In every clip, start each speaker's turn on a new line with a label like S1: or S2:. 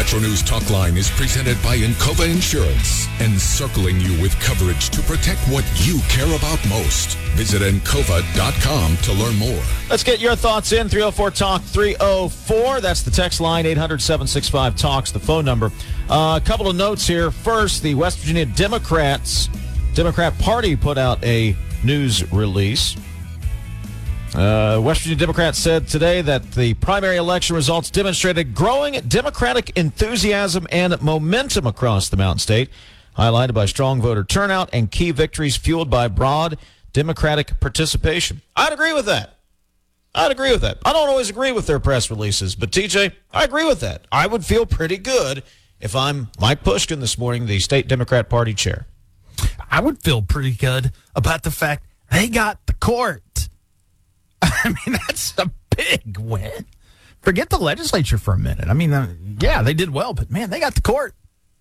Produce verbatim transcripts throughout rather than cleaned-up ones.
S1: Metro News Talk Line is presented by Encova Insurance, encircling you with coverage to protect what you care about most. Visit encova dot com to learn more.
S2: Let's get your thoughts in. three oh four talk three oh four. That's the text line. eight hundred, seven six five, talks, the phone number. Uh, a couple of notes here. First, the West Virginia Democrats, Democrat Party put out a news release. Uh, West Virginia Democrats said today that the primary election results demonstrated growing Democratic enthusiasm and momentum across the Mountain State, highlighted by strong voter turnout and key victories fueled by broad Democratic participation. I'd agree with that. I'd agree with that. I don't always agree with their press releases, but T J, I agree with that. I would feel pretty good if I'm Mike Pushkin this morning, the state Democrat Party chair.
S3: I would feel pretty good about the fact they got the court. I mean, that's a big win. Forget the legislature for a minute. I mean, uh, yeah, they did well, but, man, they got the court.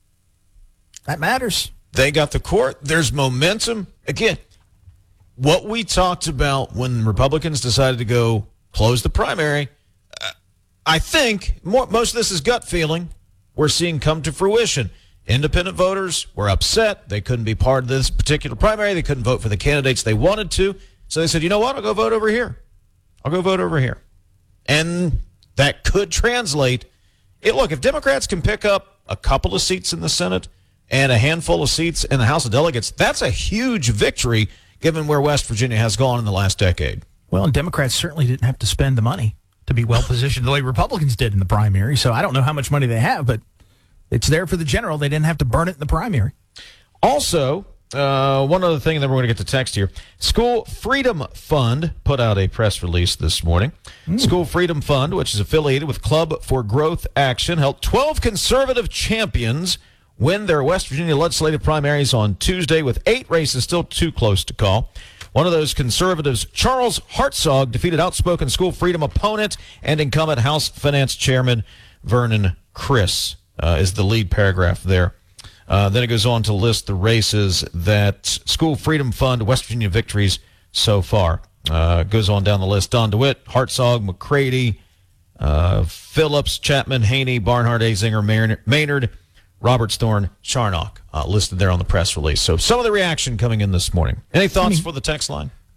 S3: That matters.
S2: They got the court. There's momentum. Again, what we talked about when Republicans decided to go close the primary, uh, I think more, most of this is gut feeling. We're seeing come to fruition. Independent voters were upset. They couldn't be part of this particular primary. They couldn't vote for the candidates they wanted to. So they said, you know what? I'll go vote over here. I'll go vote over here. And that could translate. It, look, if Democrats can pick up a couple of seats in the Senate and a handful of seats in the House of Delegates, that's a huge victory given where West Virginia has gone in the last decade.
S3: Well, and Democrats certainly didn't have to spend the money to be well-positioned the way Republicans did in the primary. So I don't know how much money they have, but it's there for the general. They didn't have to burn it in the primary.
S2: Also, Uh, one other thing, and then we're going to get to text here. School Freedom Fund put out a press release this morning. Mm. School Freedom Fund, which is affiliated with Club for Growth Action, helped twelve conservative champions win their West Virginia legislative primaries on Tuesday with eight races still too close to call. One of those conservatives, Charles Hartzog, defeated outspoken school freedom opponent and incumbent House Finance Chairman Vernon Criss, uh, is the lead paragraph there. Uh, then it goes on to list the races that School Freedom Fund, West Virginia victories so far. Uh, goes on down the list. Don DeWitt, Hartzog, McCready, uh, Phillips, Chapman, Haney, Barnhart, Azinger, Maynard, Roberts, Thorne, Charnock, uh, listed there on the press release. So some of the reaction coming in this morning. Any thoughts I mean, for the text line?